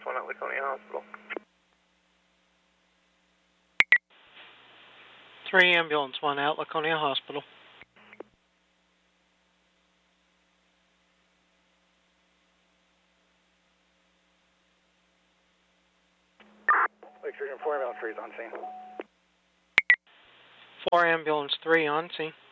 1 at Laconia Hospital. 3 ambulance 1 out, Laconia Hospital. Lake Surgeon 4 ambulance 3 is on scene. 4 ambulance 3 on scene.